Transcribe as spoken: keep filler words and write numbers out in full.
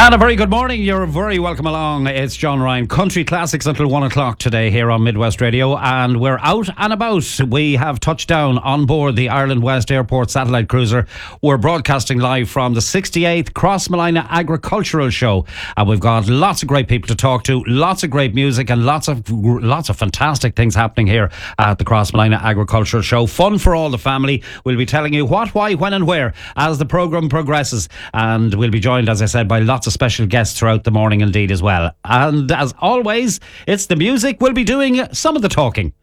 And a very good morning. You're very welcome along. It's John Ryan. Country Classics until one o'clock today here on Midwest Radio. And we're out and about. We have touched down on board the Ireland West Airport satellite cruiser. We're broadcasting live from the sixty-eighth Crossmolina Agricultural Show. And we've got lots of great people to talk to, lots of great music and lots of lots of fantastic things happening here at the Crossmolina Agricultural Show. Fun for all the family. We'll be telling you what, why, when and where as the programme progresses. And we'll be joined, as I said, by lots of special guests throughout the morning indeed as well. And as always, it's the music. We'll be doing some of the talking.